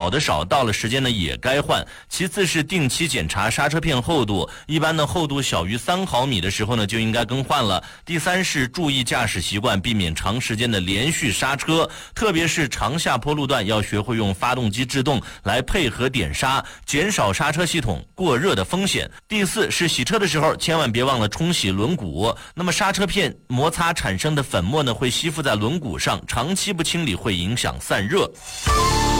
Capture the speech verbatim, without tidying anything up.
少的少，到了时间呢也该换。其次是定期检查刹车片厚度，一般的厚度小于三毫米的时候呢就应该更换了。第三是注意驾驶习惯，避免长时间的连续刹车，特别是长下坡路段要学会用发动机制动来配合点刹，减少刹车系统过热的风险。第四是洗车的时候千万别忘了冲洗轮毂，那么刹车片摩擦产生的粉末呢会吸附在轮毂上，长期不清理会影响散热。